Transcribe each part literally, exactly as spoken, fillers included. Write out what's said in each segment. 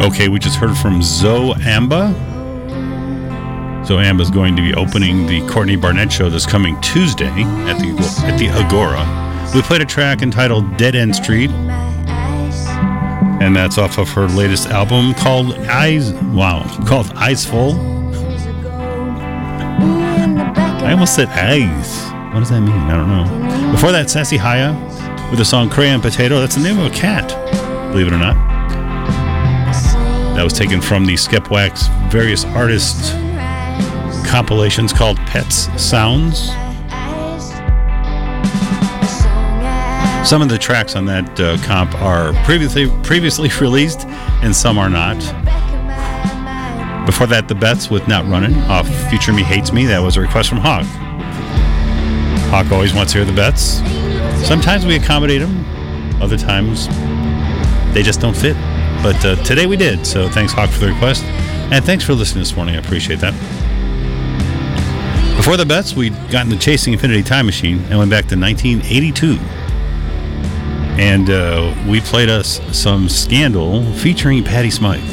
Okay, we just heard from Zoe Amba. Zoe Amba is going to be opening the Courtney Barnett show this coming Tuesday at the at the Agora. We played a track entitled Dead End Street, and that's off of her latest album called Eyes. Wow, called Eyes Full. I almost said eyes. What does that mean? I don't know. Before that, Sassy Haya with the song Crayon Potato. That's the name of a cat, believe it or not. That was taken from the Skepwax various artists compilations called Pets Sounds. Some of the tracks on that uh, comp are previously previously released, and some are not. Before that, The Bets with Not Runnin' off Future Me Hates Me. That was a request from Hawk. Hawk always wants to hear the Bets. Sometimes we accommodate them. Other times, they just don't fit. But uh, today we did, so thanks, Hawk, for the request. And thanks for listening this morning. I appreciate that. Before the Bets, we got in the Chasing Infinity Time Machine and went back to nineteen eighty-two. And uh, we played us some Scandal featuring Patti Smythe.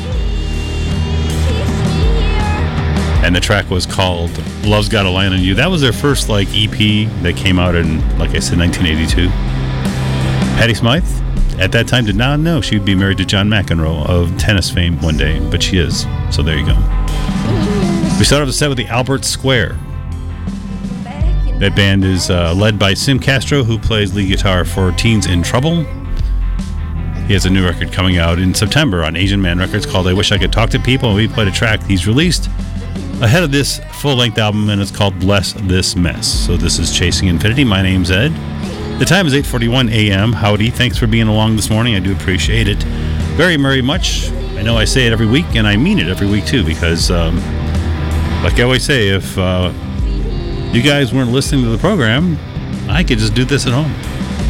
And the track was called Love's Got a Line on You. That was their first like E P that came out in, like I said, nineteen eighty-two. Patti Smythe, at that time, did not know she would be married to John McEnroe of tennis fame one day, but she is. So there you go. We started the set with the Albert Square. That band is uh, led by Sim Castro, who plays lead guitar for Teens in Trouble. He has a new record coming out in September on Asian Man Records called I Wish I Could Talk to People, and we played a track he's released ahead of this full-length album, and it's called Bless This Mess. So this is Chasing Infinity. My name's Ed. The time is eight forty-one a.m. Howdy. Thanks for being along this morning. I do appreciate it very, very much. I know I say it every week, and I mean it every week, too, because, um, like I always say, if uh, you guys weren't listening to the program, I could just do this at home.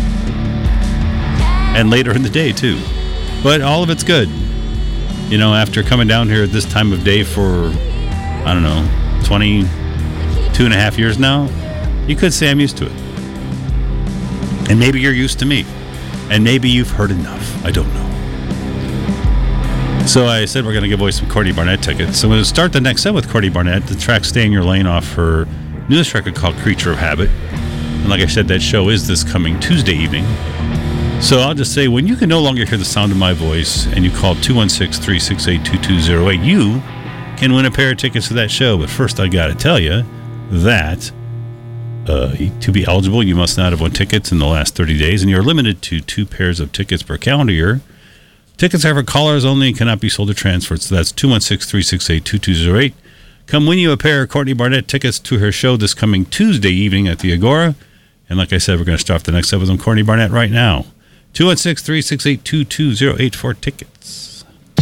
And later in the day, too. But all of it's good. You know, after coming down here at this time of day for, I don't know, twenty-two and a half years now, you could say I'm used to it. And maybe you're used to me. And maybe you've heard enough. I don't know. So I said we're going to give away some Courtney Barnett tickets. So we're going to start the next set with Courtney Barnett. The track Stay in Your Lane off her newest record called Creature of Habit. And like I said, that show is this coming Tuesday evening. So I'll just say, when you can no longer hear the sound of my voice and you call two one six, three six eight, two two zero eight, you can win a pair of tickets to that show. But first, I got to tell you that uh, to be eligible, you must not have won tickets in the last thirty days, and you're limited to two pairs of tickets per calendar year. Tickets are for callers only and cannot be sold or transferred. So that's two one six, three six eight, two two zero eight. Come win you a pair of Courtney Barnett tickets to her show this coming Tuesday evening at the Agora. And like I said, we're going to start off the next set with Courtney Barnett right now. two one six, three six eight, two two zero eight for tickets.